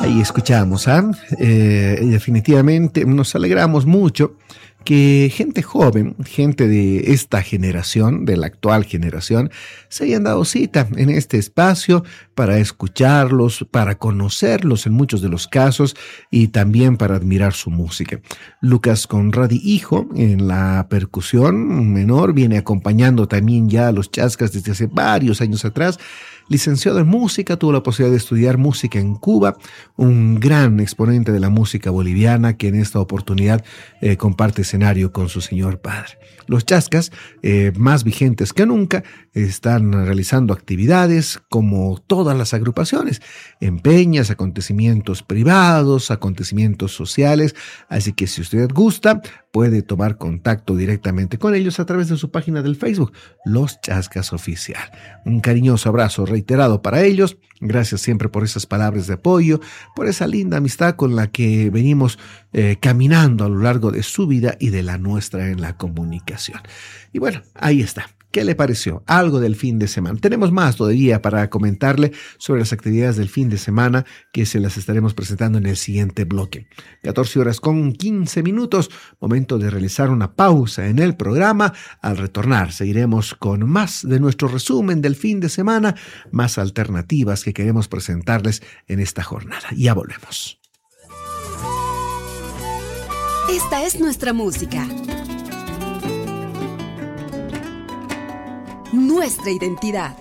Ahí escuchamos, definitivamente nos alegramos mucho que gente joven, gente de esta generación, de la actual generación, se hayan dado cita en este espacio para escucharlos, para conocerlos en muchos de los casos y también para admirar su música. Lucas Conradi hijo en la percusión menor viene acompañando también ya a los Chascas desde hace varios años atrás. Licenciado en música, tuvo la posibilidad de estudiar música en Cuba, un gran exponente de la música boliviana que en esta oportunidad comparte escenario con su señor padre. Los Chascas, más vigentes que nunca, están realizando actividades como todas las agrupaciones, en peñas, acontecimientos privados, acontecimientos sociales, así que si usted gusta, puede tomar contacto directamente con ellos a través de su página del Facebook, Los Chascas Oficial. Un cariñoso abrazo reiterado para ellos. Gracias siempre por esas palabras de apoyo, por esa linda amistad con la que venimos caminando a lo largo de su vida y de la nuestra en la comunicación. Y bueno, ahí está. ¿Qué le pareció? Algo del fin de semana. Tenemos más todavía para comentarle sobre las actividades del fin de semana que se las estaremos presentando en el siguiente bloque. 14:15. Momento de realizar una pausa en el programa. Al retornar seguiremos con más de nuestro resumen del fin de semana, más alternativas que queremos presentarles en esta jornada. Ya volvemos. Esta es nuestra música. Nuestra identidad.